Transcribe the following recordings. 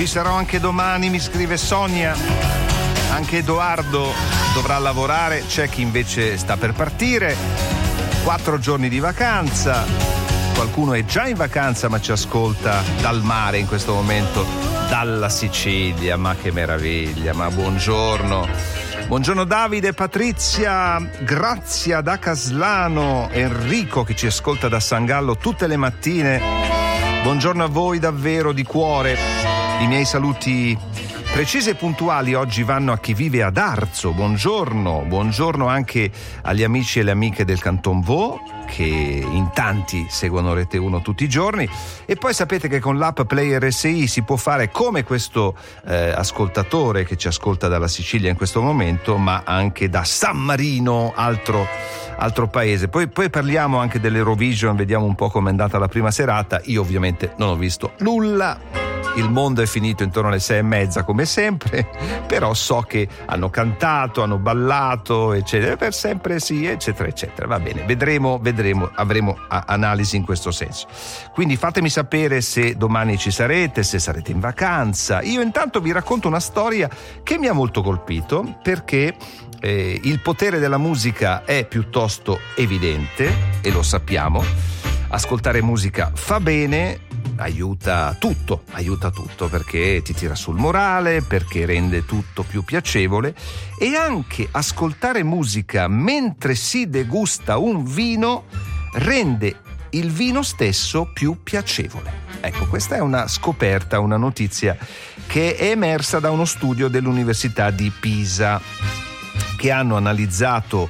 Ci sarò anche domani, mi scrive Sonia. Anche Edoardo dovrà lavorare, c'è chi invece sta per partire. 4 giorni di vacanza. Qualcuno è già in vacanza ma ci ascolta dal mare in questo momento, dalla Sicilia. Ma che meraviglia, ma buongiorno. Buongiorno Davide, Patrizia, Grazia da Caslano, Enrico che ci ascolta da San Gallo tutte le mattine. Buongiorno a voi davvero di cuore. I miei saluti precisi e puntuali oggi vanno a chi vive ad Arzo. Buongiorno anche agli amici e le amiche del Canton Vaud, che in tanti seguono Rete 1 tutti i giorni. E poi sapete che con l'app Play RSI si può fare come questo ascoltatore che ci ascolta dalla Sicilia in questo momento, ma anche da San Marino, altro paese. Poi parliamo anche dell'Eurovision, vediamo un po' com'è andata la prima serata. Io ovviamente non ho visto nulla. Il mondo è finito intorno alle 6:30 come sempre, però so che hanno cantato, hanno ballato, eccetera, per sempre sì, eccetera, eccetera. Va bene, vedremo, avremo analisi in questo senso. Quindi fatemi sapere se domani ci sarete, se sarete in vacanza. Io intanto vi racconto una storia che mi ha molto colpito, perché il potere della musica è piuttosto evidente, e lo sappiamo. Ascoltare musica fa bene, aiuta tutto, perché ti tira sul morale, perché rende tutto più piacevole, e anche ascoltare musica mentre si degusta un vino rende il vino stesso più piacevole. Ecco, questa è una scoperta, una notizia che è emersa da uno studio dell'Università di Pisa, che hanno analizzato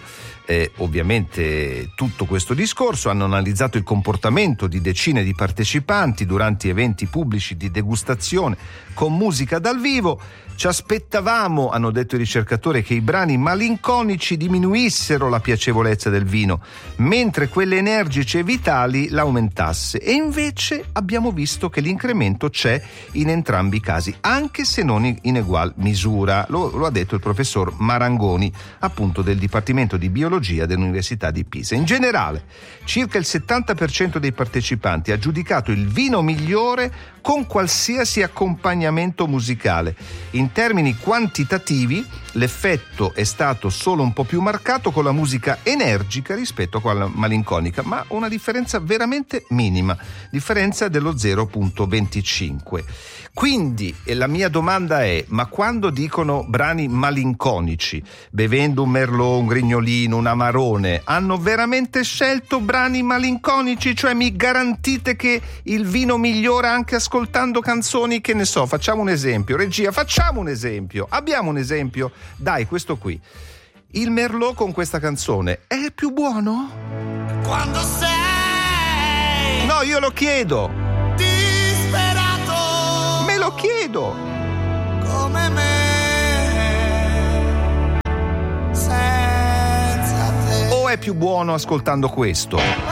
ovviamente tutto questo discorso, hanno analizzato il comportamento di decine di partecipanti durante eventi pubblici di degustazione con musica dal vivo. Ci aspettavamo, hanno detto i ricercatori, che i brani malinconici diminuissero la piacevolezza del vino, mentre quelle energici e vitali l'aumentasse, e invece abbiamo visto che l'incremento c'è in entrambi i casi, anche se non in egual misura. Lo ha detto il professor Marangoni, appunto del Dipartimento di Biologia dell'Università di Pisa. In generale, circa il 70% dei partecipanti ha giudicato il vino migliore con qualsiasi accompagnamento musicale. In termini quantitativi, l'effetto è stato solo un po' più marcato con la musica energica rispetto a quella malinconica, ma una differenza veramente minima, differenza dello 0,25. Quindi la mia domanda è: ma quando dicono brani malinconici, bevendo un merlot, un grignolino, un amarone, hanno veramente scelto brani malinconici? Cioè mi garantite che il vino migliora anche ascoltando canzoni, che ne so, facciamo un esempio, regia, facciamo un esempio, abbiamo un esempio, dai, questo qui, il merlot con questa canzone è più buono? Quando sei, no, io lo chiedo, disperato, me lo chiedo, come me, senza te, o è più buono ascoltando questo?